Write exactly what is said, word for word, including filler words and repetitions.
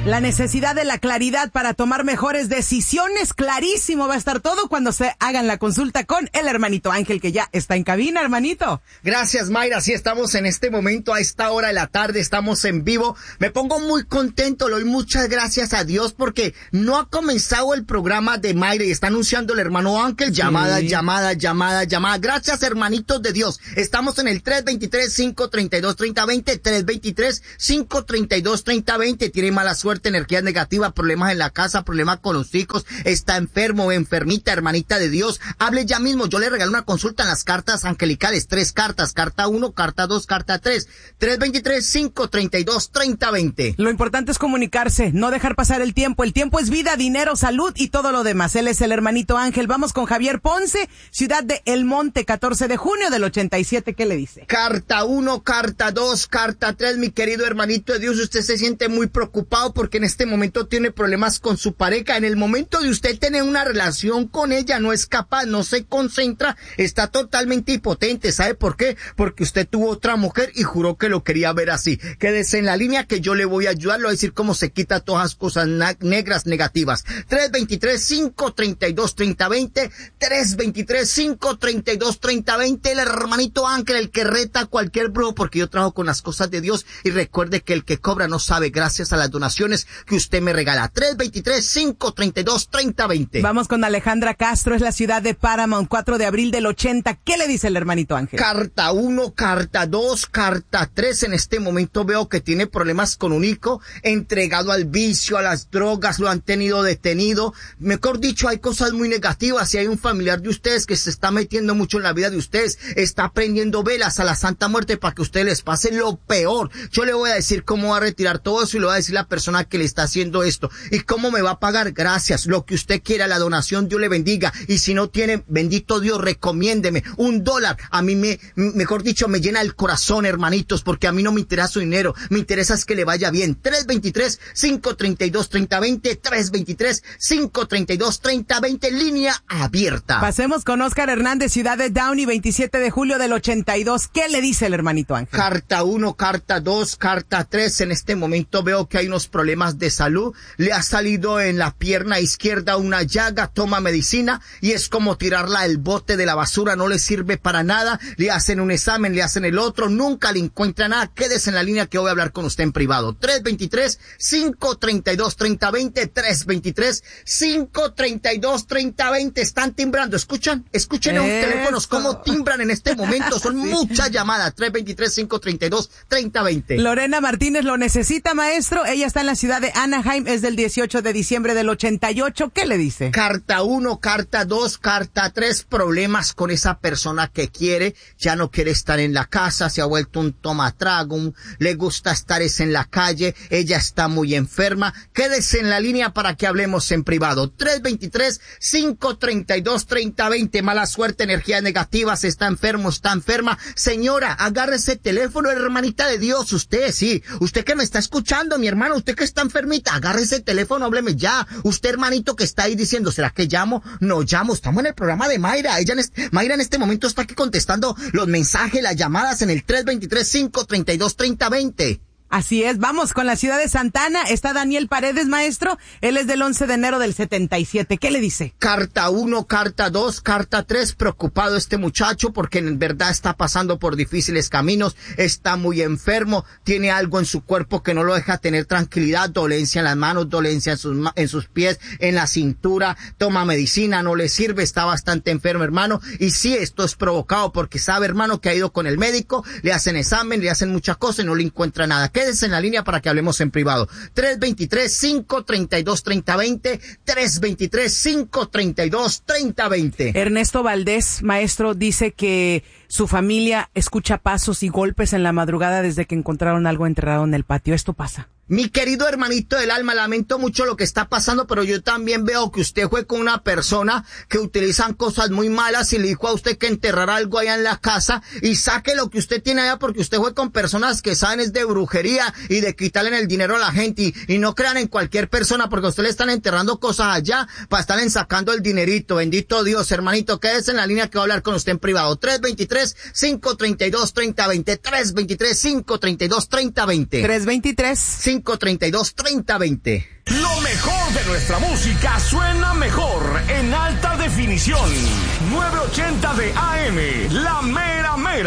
La necesidad de la claridad para tomar mejores decisiones, clarísimo va a estar todo cuando se hagan la consulta con el hermanito Ángel, que ya está en cabina, hermanito. Gracias, Mayra. Sí, estamos en este momento, a esta hora de la tarde, estamos en vivo. Me pongo muy contento, le doy muchas gracias a Dios porque no ha comenzado el programa de Mayra y está anunciando el hermano Ángel. Llamada, sí. llamada, llamada, llamada. Gracias, hermanitos de Dios. Estamos en el tres veintitrés, cinco treinta y dos, treinta veinte, tres veintitrés, cinco treinta y dos, treinta veinte. Tiene mala suerte, energías negativas, problemas en la casa, problemas con los hijos, está enfermo, enfermita, hermanita de Dios. Hable ya mismo, yo le regalo una consulta en las cartas angelicales, tres cartas, carta uno, carta dos, carta tres, tres veintitrés, cinco treinta y dos, treinta veinte. Lo importante es comunicarse, no dejar pasar el tiempo. El tiempo es vida, dinero, salud y todo lo demás. Él es el hermanito Ángel. Vamos con Javier Ponce, ciudad de El Monte, catorce de junio del ochenta y siete. ¿Qué le dice? Carta uno, carta dos, carta tres, mi querido hermanito de Dios. Usted se siente muy preocupado porque en este momento tiene problemas con su pareja. En el momento de usted tener una relación con ella, no es capaz, no se concentra, está totalmente impotente. ¿Sabe por qué? Porque usted tuvo otra mujer y juró que lo quería ver así. Quédese en la línea que yo le voy a ayudarlo a decir cómo se quita todas las cosas negras negativas. tres veintitrés, cinco treinta y dos, treinta veinte, tres veintitrés, cinco treinta y dos, treinta veinte. El hermanito Ángel, el que reta a cualquier brujo, porque yo trabajo con las cosas de Dios. Y recuerde que el que cobra no sabe, gracias a las donaciones que usted me regala. tres veintitrés, cinco treinta y dos, treinta veinte. Vamos con Alejandra Castro, es la ciudad de Paramount, cuatro de abril del ochenta. ¿Qué le dice el hermanito Ángel? Carta uno, carta dos, carta tres. En este momento veo que tiene problemas con un hijo, entregado al vicio, a las drogas, lo han tenido detenido. Mejor dicho, hay cosas muy negativas y hay un familiar de ustedes que se está metiendo mucho en la vida de ustedes, está prendiendo velas a la Santa Muerte para que a ustedes les pase lo peor. Yo le voy a decir cómo va a retirar todo eso y le voy a decir la persona que le está haciendo esto y cómo me va a pagar. Gracias, lo que usted quiera, la donación, Dios le bendiga. Y si no tiene, bendito Dios, recomiéndeme un dólar. A mí me, mejor dicho, me llena el corazón, hermanitos, porque a mí no me interesa su dinero, me interesa es que le vaya bien. tres veintitrés, cinco treinta y dos, treinta veinte, tres veintitrés, cinco treinta y dos, treinta veinte, línea abierta. Pasemos con Oscar Hernández, ciudad de Downey, veintisiete de julio del ochenta y dos. ¿Qué le dice el hermanito Ángel? Carta uno, carta dos, carta tres. En este momento veo que hay unos problemas de salud. Le ha salido en la pierna izquierda una llaga, toma medicina y es como tirarla al bote de la basura, no le sirve para nada. Le hacen un examen, le hacen el otro, nunca le encuentra nada. Quédese en la línea que voy a hablar con usted en privado. tres veintitrés, cinco treinta y dos, treinta veinte, tres veintitrés, cinco treinta y dos, treinta veinte. Están timbrando, ¿escuchan? Escuchen en los teléfonos cómo timbran en este momento. Son sí. muchas llamadas. tres veintitrés, cinco treinta y dos, treinta veinte. Lorena Martínez lo necesita, maestro. Ella está en la ciudad de Anaheim, es del dieciocho de diciembre del ochenta y ocho. ¿Qué le dice? Carta uno, carta dos, carta tres. Problemas con esa persona que quiere, ya no quiere estar en la casa, se ha vuelto un tomatrago, un, le gusta estar es en la calle, ella está muy enferma. Quédese en la línea para que hablemos en privado. tres veintitrés, cinco treinta y dos, treinta veinte. Mala suerte, energías negativas, está enfermo, está enferma. Señora, agarre ese teléfono, hermanita de Dios. Usted, sí, usted que me está escuchando, mi hermano, usted que está enfermita, agarre ese teléfono, hábleme ya. Usted, hermanito, que está ahí diciendo, ¿será que llamo? No llamo, estamos en el programa de Mayra. Ella en este, Mayra en este momento está aquí contestando los mensajes, las llamadas en el tres veintitrés, cinco treinta y dos, treinta veinte. Así es, vamos con la ciudad de Santana. Está Daniel Paredes, maestro. Él es del once de enero del setenta y siete. ¿Qué le dice? Carta uno, carta dos, carta tres. Preocupado este muchacho porque en verdad está pasando por difíciles caminos. Está muy enfermo. Tiene algo en su cuerpo que no lo deja tener tranquilidad. Dolencia en las manos, dolencia en sus, en sus pies, en la cintura. Toma medicina, no le sirve. Está bastante enfermo, hermano. Y sí, esto es provocado porque sabe, hermano, que ha ido con el médico. Le hacen examen, le hacen muchas cosas y no le encuentra nada. Quédese en la línea para que hablemos en privado. tres veintitrés, cinco treinta y dos, treinta veinte. tres veintitrés, cinco treinta y dos, treinta veinte. Ernesto Valdés, maestro, dice que su familia escucha pasos y golpes en la madrugada desde que encontraron algo enterrado en el patio. ¿Esto pasa? Mi querido hermanito del alma, lamento mucho lo que está pasando, pero yo también veo que usted fue con una persona que utilizan cosas muy malas y le dijo a usted que enterrara algo allá en la casa y saque lo que usted tiene allá porque usted fue con personas que saben es de brujería y de quitarle el dinero a la gente y, y no crean en cualquier persona porque a usted le están enterrando cosas allá para estarle sacando el dinerito. Bendito Dios, hermanito, quédese en la línea que voy a hablar con usted en privado. tres veintitrés, veintitrés, cinco treinta y dos, treinta veinte. tres veintitrés, cinco treinta y dos, treinta veinte. tres veintitrés, cinco treinta y dos, treinta veinte. Lo mejor de nuestra música suena mejor en alta definición. novecientos ochenta de A M, la mera mera.